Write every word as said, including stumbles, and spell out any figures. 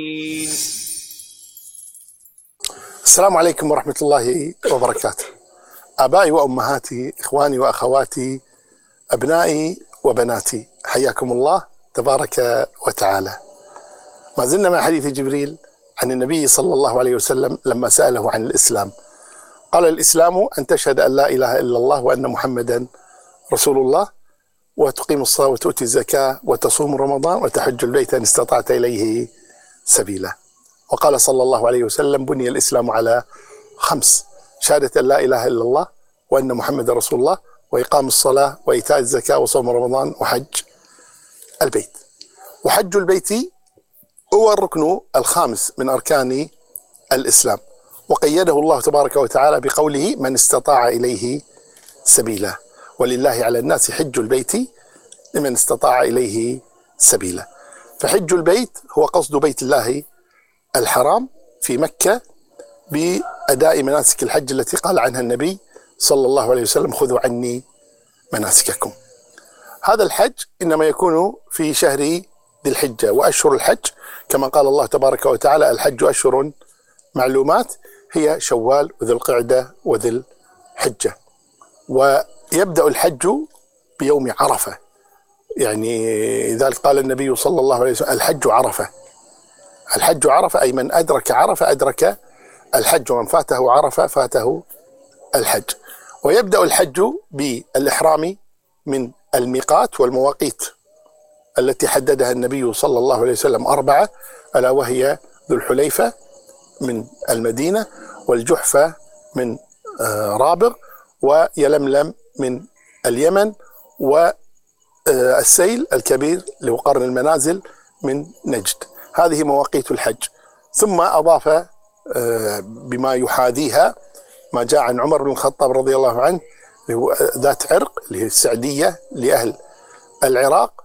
السلام عليكم ورحمة الله وبركاته. آبائي وأمهاتي، إخواني وأخواتي، أبنائي وبناتي، حياكم الله تبارك وتعالى. ما زلنا مع حديث جبريل عن النبي صلى الله عليه وسلم لما سأله عن الإسلام. قال: الإسلام أن تشهد أن لا إله إلا الله وأن محمدا رسول الله، وتقيم الصلاة وتؤتي الزكاة وتصوم رمضان وتحج البيت إن استطعت إليه سبيلا. وقال صلى الله عليه وسلم: بني الإسلام على خمس: شهادة أن لا إله إلا الله وأن محمد رسول الله، وإقام الصلاة وإيتاء الزكاة وصوم رمضان وحج البيت. وحج البيت هو الركن الخامس من أركان الإسلام، وقيده الله تبارك وتعالى بقوله: من استطاع إليه سبيلا، ولله على الناس حج البيت لمن استطاع إليه سبيلا. فحج البيت هو قصد بيت الله الحرام في مكة بأداء مناسك الحج التي قال عنها النبي صلى الله عليه وسلم: خذوا عني مناسككم. هذا الحج إنما يكون في شهر ذي الحجة، وأشهر الحج كما قال الله تبارك وتعالى: الحج أشهر معلومات، هي شوال وذي القعدة وذي الحجة. ويبدأ الحج بيوم عرفة، يعني لذلك قال النبي صلى الله عليه وسلم: الحج عرفة. الحج عرفة أي من أدرك عرفة أدرك الحج، ومن فاته عرفة فاته الحج. ويبدأ الحج بالإحرام من الميقات والمواقيت التي حددها النبي صلى الله عليه وسلم أربعة، ألا وهي ذو الحليفة من المدينة، والجحفة من رابغ، ويلملم من اليمن، والسيل الكبير لقرن المنازل من نجد. هذه مواقيت الحج. ثم أضاف بما يحاذيها ما جاء عن عمر بن الخطاب رضي الله عنه، ذات عرق اللي هي السعدية لأهل العراق،